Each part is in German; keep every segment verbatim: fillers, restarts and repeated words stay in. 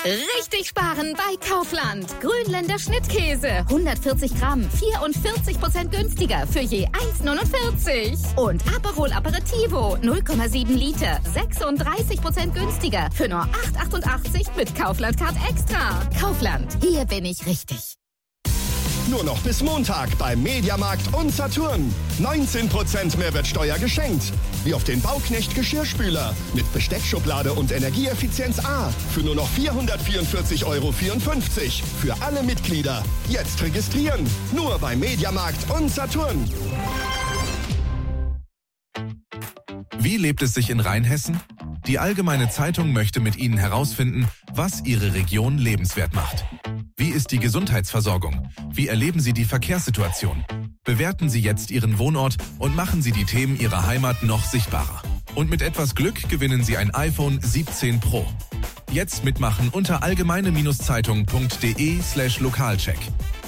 Richtig sparen bei Kaufland. Grünländer Schnittkäse. hundertvierzig Gramm, vierundvierzig Prozent günstiger für je eins neunundvierzig. Und Aperol Aperitivo, null Komma sieben Liter, sechsunddreißig Prozent günstiger für nur acht achtundachtzig mit Kaufland Card Extra. Kaufland, hier bin ich richtig. Nur noch bis Montag beim Mediamarkt und Saturn. neunzehn Prozent Mehrwertsteuer geschenkt. Wie auf den Bauknecht Geschirrspüler mit Besteckschublade und Energieeffizienz A für nur noch vierhundertvierundvierzig Euro vierundfünfzig. Für alle Mitglieder. Jetzt registrieren. Nur beim Mediamarkt und Saturn. Wie lebt es sich in Rheinhessen? Die Allgemeine Zeitung möchte mit Ihnen herausfinden, was Ihre Region lebenswert macht. Wie ist die Gesundheitsversorgung? Wie erleben Sie die Verkehrssituation? Bewerten Sie jetzt Ihren Wohnort und machen Sie die Themen Ihrer Heimat noch sichtbarer. Und mit etwas Glück gewinnen Sie ein iPhone siebzehn Pro. Jetzt mitmachen unter allgemeine-zeitung.de slash Lokalcheck.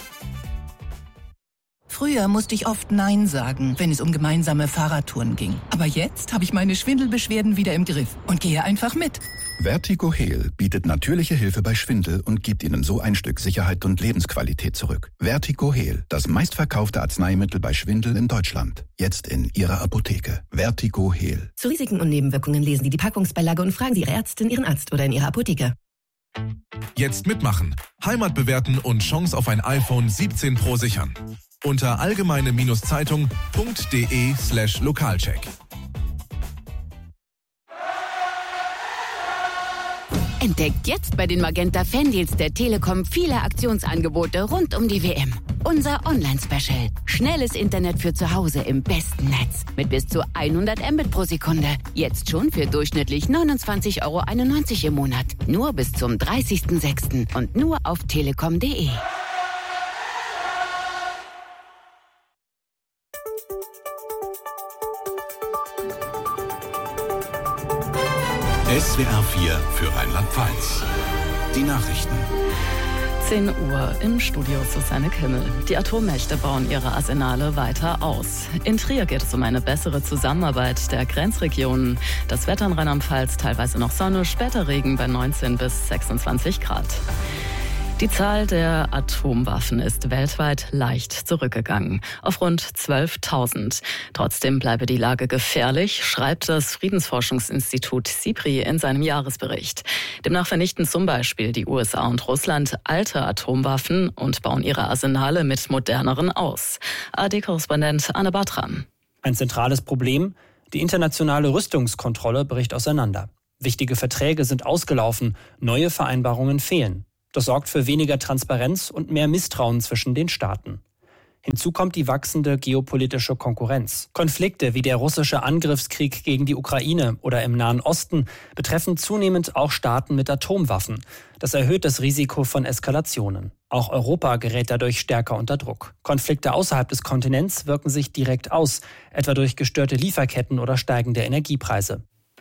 Früher musste ich oft Nein sagen, wenn es um gemeinsame Fahrradtouren ging. Aber jetzt habe ich meine Schwindelbeschwerden wieder im Griff und gehe einfach mit. Vertigo Heal bietet natürliche Hilfe bei Schwindel und gibt Ihnen so ein Stück Sicherheit und Lebensqualität zurück. Vertigo Heal, das meistverkaufte Arzneimittel bei Schwindel in Deutschland. Jetzt in Ihrer Apotheke. Vertigo Heal. Zu Risiken und Nebenwirkungen lesen Sie die Packungsbeilage und fragen Sie Ihre Ärztin, Ihren Arzt oder in Ihrer Apotheke. Jetzt mitmachen, Heimat bewerten und Chance auf ein iPhone siebzehn Pro sichern. Unter allgemeine-zeitung.de slash Lokalcheck. Entdeckt jetzt bei den Magenta Fan-Deals der Telekom viele Aktionsangebote rund um die W M. Unser Online-Special. Schnelles Internet für zu Hause im besten Netz. Mit bis zu hundert Mbit pro Sekunde. Jetzt schon für durchschnittlich neunundzwanzig Euro einundneunzig im Monat. Nur bis zum dreißigsten sechsten und nur auf telekom punkt de. S W R vier für Rheinland-Pfalz. Die Nachrichten. zehn Uhr im Studio Susanne Kimmel. Die Atommächte bauen ihre Arsenale weiter aus. In Trier geht es um eine bessere Zusammenarbeit der Grenzregionen. Das Wetter in Rheinland-Pfalz teilweise noch Sonne, später Regen bei neunzehn bis sechsundzwanzig Grad. Die Zahl der Atomwaffen ist weltweit leicht zurückgegangen, auf rund zwölftausend. Trotzdem bleibe die Lage gefährlich, schreibt das Friedensforschungsinstitut SIPRI in seinem Jahresbericht. Demnach vernichten zum Beispiel die U S A und Russland alte Atomwaffen und bauen ihre Arsenale mit moderneren aus. A D-Korrespondent Anne Bartram. Ein zentrales Problem: die internationale Rüstungskontrolle bricht auseinander. Wichtige Verträge sind ausgelaufen, neue Vereinbarungen fehlen. Das sorgt für weniger Transparenz und mehr Misstrauen zwischen den Staaten. Hinzu kommt die wachsende geopolitische Konkurrenz. Konflikte wie der russische Angriffskrieg gegen die Ukraine oder im Nahen Osten betreffen zunehmend auch Staaten mit Atomwaffen. Das erhöht das Risiko von Eskalationen. Auch Europa gerät dadurch stärker unter Druck. Konflikte außerhalb des Kontinents wirken sich direkt aus, etwa durch gestörte Lieferketten oder steigende Energiepreise.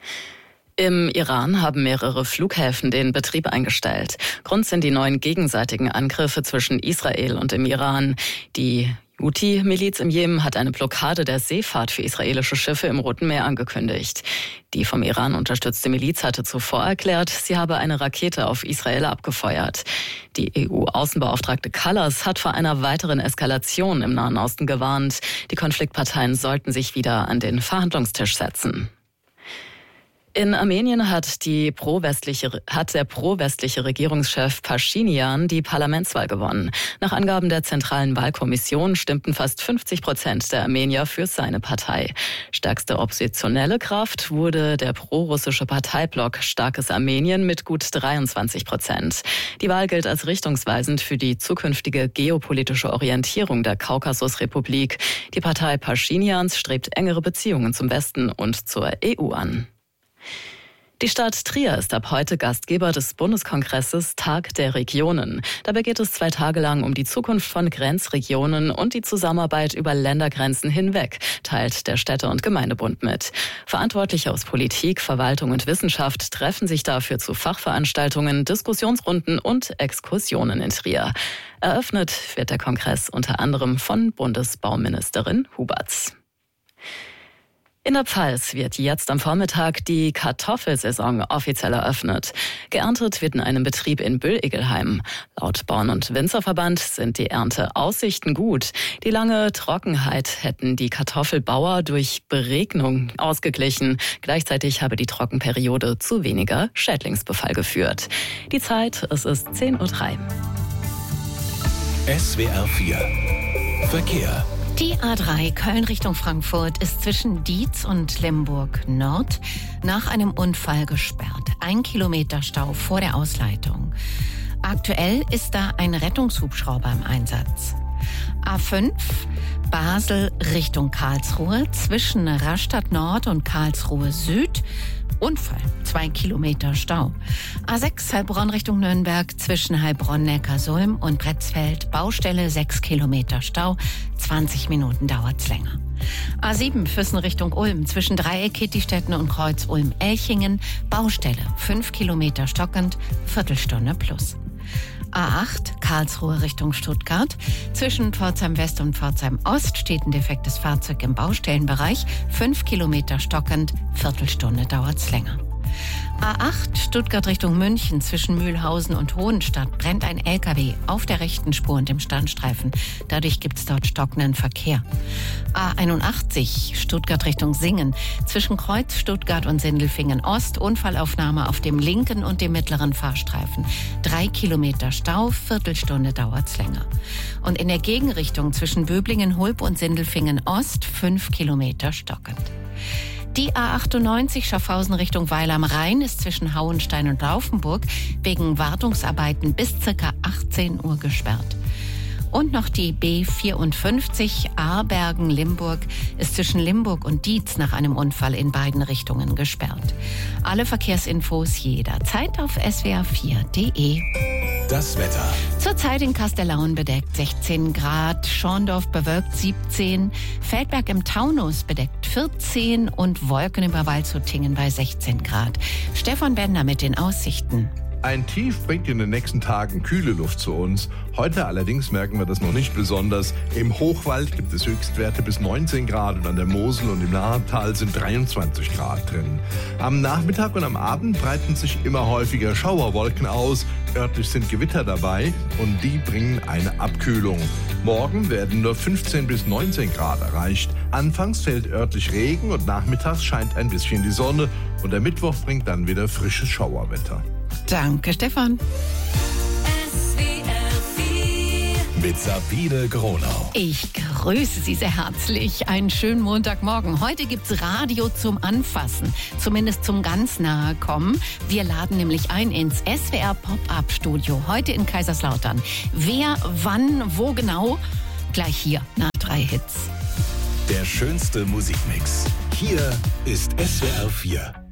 Im Iran haben mehrere Flughäfen den Betrieb eingestellt. Grund sind die neuen gegenseitigen Angriffe zwischen Israel und dem Iran. Die Houthi-Miliz im Jemen hat eine Blockade der Seefahrt für israelische Schiffe im Roten Meer angekündigt. Die vom Iran unterstützte Miliz hatte zuvor erklärt, sie habe eine Rakete auf Israel abgefeuert. Die E U-Außenbeauftragte Kallas hat vor einer weiteren Eskalation im Nahen Osten gewarnt. Die Konfliktparteien sollten sich wieder an den Verhandlungstisch setzen. In Armenien hat, die pro-westliche, hat der pro-westliche Regierungschef Paschinjan die Parlamentswahl gewonnen. Nach Angaben der Zentralen Wahlkommission stimmten fast fünfzig Prozent der Armenier für seine Partei. Stärkste oppositionelle Kraft wurde der pro-russische Parteiblock Starkes Armenien mit gut dreiundzwanzig Prozent. Die Wahl gilt als richtungsweisend für die zukünftige geopolitische Orientierung der Kaukasusrepublik. Die Partei Paschinjans strebt engere Beziehungen zum Westen und zur E U an. Die Stadt Trier ist ab heute Gastgeber des Bundeskongresses Tag der Regionen. Dabei geht es zwei Tage lang um die Zukunft von Grenzregionen und die Zusammenarbeit über Ländergrenzen hinweg, teilt der Städte- und Gemeindebund mit. Verantwortliche aus Politik, Verwaltung und Wissenschaft treffen sich dafür zu Fachveranstaltungen, Diskussionsrunden und Exkursionen in Trier. Eröffnet wird der Kongress unter anderem von Bundesbauministerin Huberts. In der Pfalz wird jetzt am Vormittag die Kartoffelsaison offiziell eröffnet. Geerntet wird in einem Betrieb in Bülligelheim. Laut Bauern- und Winzerverband sind die Ernteaussichten gut. Die lange Trockenheit hätten die Kartoffelbauer durch Beregnung ausgeglichen. Gleichzeitig habe die Trockenperiode zu weniger Schädlingsbefall geführt. Die Zeit, es ist zehn Uhr drei. S W R vier Verkehr. Die A drei Köln Richtung Frankfurt ist zwischen Dietz und Limburg Nord nach einem Unfall gesperrt. Ein Kilometer Stau vor der Ausleitung. Aktuell ist da ein Rettungshubschrauber im Einsatz. A fünf Basel Richtung Karlsruhe zwischen Rastatt Nord und Karlsruhe Süd. Unfall, zwei Kilometer Stau. A sechs Heilbronn Richtung Nürnberg zwischen Heilbronn-Neckarsulm und Bretzfeld. Baustelle, sechs Kilometer Stau, zwanzig Minuten dauert's länger. A sieben Füssen Richtung Ulm zwischen Dreieck Kittistetten und Kreuz Ulm-Elchingen. Baustelle, fünf Kilometer stockend, Viertelstunde plus. A acht Karlsruhe Richtung Stuttgart. Zwischen Pforzheim West und Pforzheim Ost steht ein defektes Fahrzeug im Baustellenbereich. Fünf Kilometer stockend, Viertelstunde dauert's länger. A acht Stuttgart Richtung München zwischen Mühlhausen und Hohenstadt brennt ein L K W auf der rechten Spur und im Standstreifen. Dadurch gibt's dort stockenden Verkehr. A einundachtzig Stuttgart Richtung Singen zwischen Kreuz Stuttgart und Sindelfingen Ost. Unfallaufnahme auf dem linken und dem mittleren Fahrstreifen. Drei Kilometer Stau, Viertelstunde dauert's länger. Und in der Gegenrichtung zwischen Böblingen, Hulb und Sindelfingen Ost fünf Kilometer stockend. Die A achtundneunzig Schaffhausen Richtung Weil am Rhein ist zwischen Hauenstein und Laufenburg wegen Wartungsarbeiten bis ca. achtzehn Uhr gesperrt. Und noch die B vierundfünfzig Aarbergen-Limburg ist zwischen Limburg und Dietz nach einem Unfall in beiden Richtungen gesperrt. Alle Verkehrsinfos jederzeit auf S W R vier Punkt de. Das Wetter. Zurzeit in Kastellaun bedeckt sechzehn Grad, Schorndorf bewölkt siebzehn, Feldberg im Taunus bedeckt vierzehn und Wolken über Waldshutingen bei sechzehn Grad. Stefan Bender mit den Aussichten. Ein Tief bringt in den nächsten Tagen kühle Luft zu uns. Heute allerdings merken wir das noch nicht besonders. Im Hochwald gibt es Höchstwerte bis neunzehn Grad und an der Mosel und im Nahental sind dreiundzwanzig Grad drin. Am Nachmittag und am Abend breiten sich immer häufiger Schauerwolken aus. Örtlich sind Gewitter dabei und die bringen eine Abkühlung. Morgen werden nur fünfzehn bis neunzehn Grad erreicht. Anfangs fällt örtlich Regen und nachmittags scheint ein bisschen die Sonne. Und der Mittwoch bringt dann wieder frisches Schauerwetter. Danke, Stefan. S W R vier mit Sabine Gronau. Ich grüße Sie sehr herzlich. Einen schönen Montagmorgen. Heute gibt's Radio zum Anfassen, zumindest zum ganz nahe kommen. Wir laden nämlich ein ins S W R Pop-Up-Studio, heute in Kaiserslautern. Wer, wann, wo genau? Gleich hier, nach drei Hits. Der schönste Musikmix. Hier ist S W R vier.